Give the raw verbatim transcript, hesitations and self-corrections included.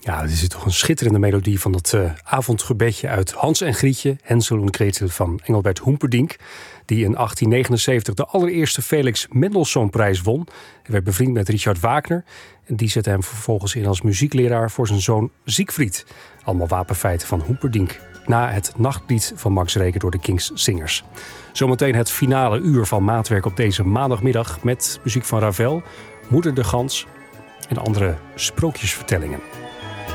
Ja, dit is toch een schitterende melodie van dat uh, avondgebedje uit Hans en Grietje, Hänsel en Gretel van Engelbert Humperdinck, die in achttien negenenzeventig de allereerste Felix Mendelssohnprijs won. Hij werd bevriend met Richard Wagner en die zette hem vervolgens in als muziekleraar voor zijn zoon Siegfried. Allemaal wapenfeiten van Humperdinck. Na het nachtlied van Max Reger door de King's Singers. Zometeen het finale uur van Maatwerk op deze maandagmiddag met muziek van Ravel, Moeder de Gans en andere sprookjesvertellingen.